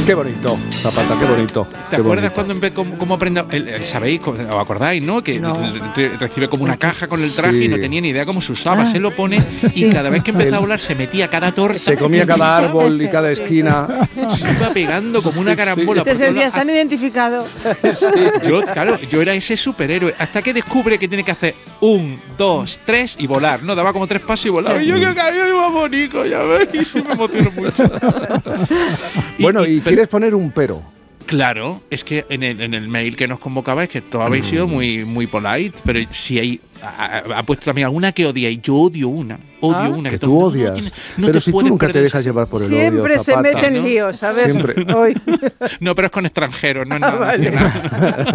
Qué bonito, Zapata, qué bonito. ¿Te acuerdas cuando cómo aprende? ¿Sabéis? ¿Os acordáis, no? Que recibe como una caja con el traje y no tenía ni idea cómo se usaba. Se lo pone y cada vez que empezaba a volar se metía cada torta. Se comía cada árbol y cada esquina. Se iba pegando como una carambola. Te sentías tan identificado. Yo era ese superhéroe. Hasta que descubre que tiene que hacer 1, 2, 3 y volar. No, daba como 3 pasos y volaba. Y yo que caí más bonito, ya veis. Me emociono mucho. Bueno, y quieres poner un pero. Claro, es que en el mail que nos convocaba es que todos habéis sido muy polite, pero si hay ha puesto también alguna que odia y yo odio una. Que tú odias. Pero si tú nunca te dejas llevar por el odio, siempre se mete en líos, a ver. Siempre. Hoy. No, pero es con extranjeros, no es nada nacional.